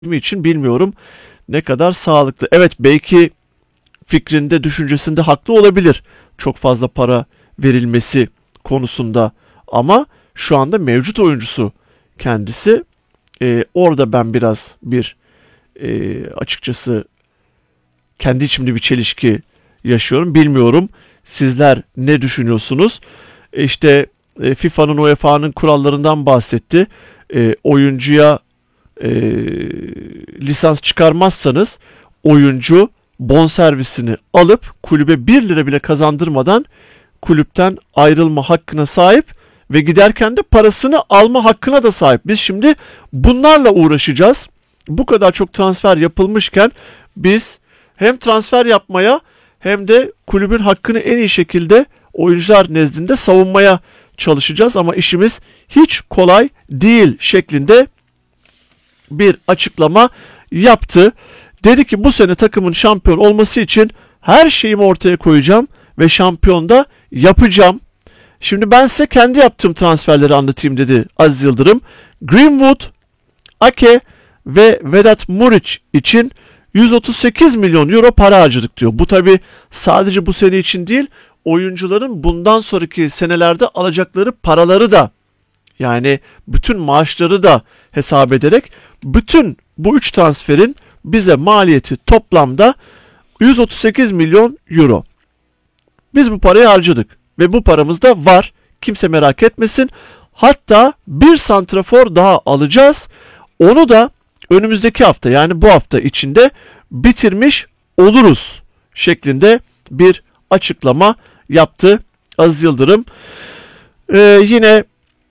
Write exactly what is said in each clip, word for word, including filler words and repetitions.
için bilmiyorum ne kadar sağlıklı. Evet, belki fikrinde, düşüncesinde haklı olabilir çok fazla para verilmesi konusunda, ama şu anda mevcut oyuncusu kendisi. Ee, orada ben biraz bir e, açıkçası kendi içimde bir çelişki yaşıyorum. Bilmiyorum sizler ne düşünüyorsunuz? E işte e, FIFA'nın, U E F A'nın kurallarından bahsetti. E, oyuncuya e, lisans çıkarmazsanız oyuncu bonservisini alıp kulübe bir lira bile kazandırmadan kulüpten ayrılma hakkına sahip ve giderken de parasını alma hakkına da sahip. Biz şimdi bunlarla uğraşacağız. Bu kadar çok transfer yapılmışken biz hem transfer yapmaya hem de kulübün hakkını en iyi şekilde oyuncular nezdinde savunmaya çalışacağız, ama işimiz hiç kolay değil şeklinde bir açıklama yaptı. Dedi ki bu sene takımın şampiyon olması için her şeyimi ortaya koyacağım ve şampiyon da yapacağım. Şimdi ben size kendi yaptığım transferleri anlatayım dedi Aziz Yıldırım. Greenwood, Ake ve Vedat Muriç için yüz otuz sekiz milyon euro para harcadık diyor. Bu tabi sadece bu sene için değil, oyuncuların bundan sonraki senelerde alacakları paraları da, yani bütün maaşları da hesap ederek bütün bu üç transferin bize maliyeti toplamda yüz otuz sekiz milyon euro. Biz bu parayı harcadık ve bu paramız da var. Kimse merak etmesin. Hatta bir santrafor daha alacağız. Onu da önümüzdeki hafta, yani bu hafta içinde bitirmiş oluruz şeklinde bir açıklama yaptı Aziz Yıldırım. Ee, yine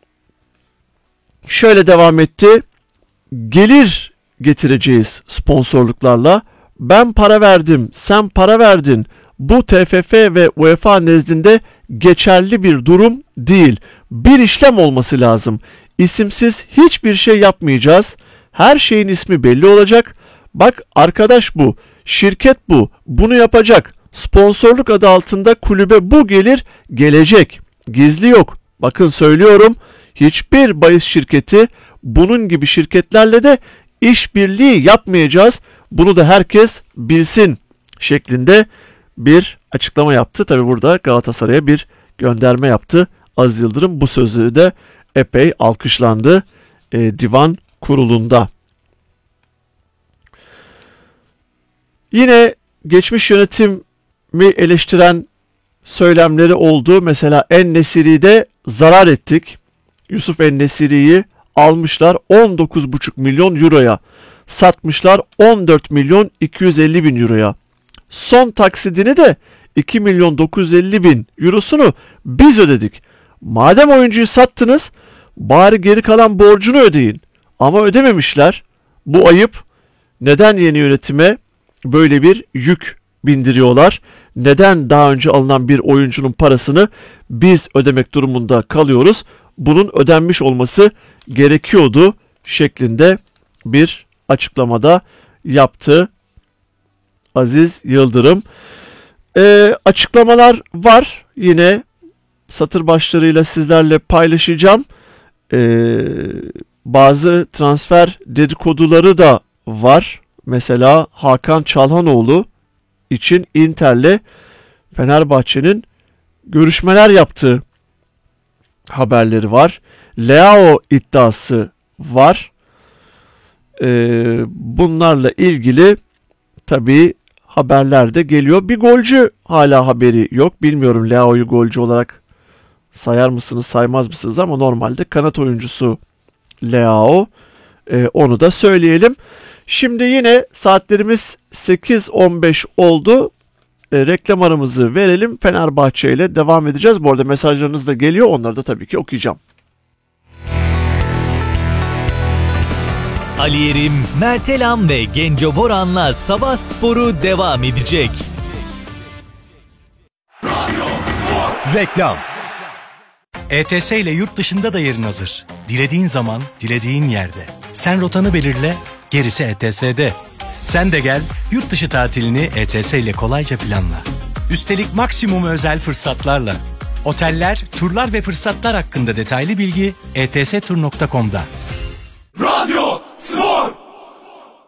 şöyle devam etti. Gelir getireceğiz sponsorluklarla. Ben para verdim, sen para verdin. Bu T F F ve U E F A nezdinde geçerli bir durum değil. Bir işlem olması lazım. İsimsiz hiçbir şey yapmayacağız. Her şeyin ismi belli olacak. Bak arkadaş bu, şirket bu, bunu yapacak. Sponsorluk adı altında kulübe bu gelir gelecek. Gizli yok. Bakın söylüyorum, hiçbir bahis şirketi bunun gibi şirketlerle de işbirliği yapmayacağız. Bunu da herkes bilsin şeklinde bir açıklama yaptı. Tabi burada Galatasaray'a bir gönderme yaptı Aziz Yıldırım. Bu sözleri de epey alkışlandı e, divan kurulunda. Yine geçmiş yönetimi eleştiren söylemleri oldu. Mesela En-Nesyri'de zarar ettik. Yusuf En-Nesyri'yi almışlar on dokuz buçuk milyon euroya. Satmışlar on dört milyon iki yüz elli bin euroya. Son taksidini de iki milyon dokuz yüz elli bin eurosunu biz ödedik. Madem oyuncuyu sattınız, bari geri kalan borcunu ödeyin. Ama ödememişler. Bu ayıp. Neden yeni yönetime böyle bir yük bindiriyorlar? Neden daha önce alınan bir oyuncunun parasını biz ödemek durumunda kalıyoruz? Bunun ödenmiş olması gerekiyordu şeklinde bir açıklamada yaptı Aziz Yıldırım. Ee, açıklamalar var. Yine satır başlarıyla sizlerle paylaşacağım. Ee, bazı transfer dedikoduları da var. Mesela Hakan Çalhanoğlu için Inter'le Fenerbahçe'nin görüşmeler yaptığı haberleri var. Leao iddiası var. Ee, bunlarla ilgili tabii haberler de geliyor. Bir golcü hala haberi yok. Bilmiyorum Leao'yu golcü olarak sayar mısınız, saymaz mısınız, ama normalde kanat oyuncusu Leao. Ee, onu da söyleyelim. Şimdi yine saatlerimiz sekiz on beş oldu. E, reklam aramızı verelim. Fenerbahçe ile devam edeceğiz. Bu arada mesajlarınız da geliyor. Onları da tabii ki okuyacağım. Ali Yerim, Mert Elam ve Genco Boran'la Sabah Sporu devam edecek. Reklam. E T S ile yurt dışında da yerin hazır. Dilediğin zaman, dilediğin yerde. Sen rotanı belirle, gerisi E T S'de. Sen de gel, yurt dışı tatilini E T S ile kolayca planla. Üstelik maksimum özel fırsatlarla. Oteller, turlar ve fırsatlar hakkında detaylı bilgi e t s tur nokta com'da. Radyo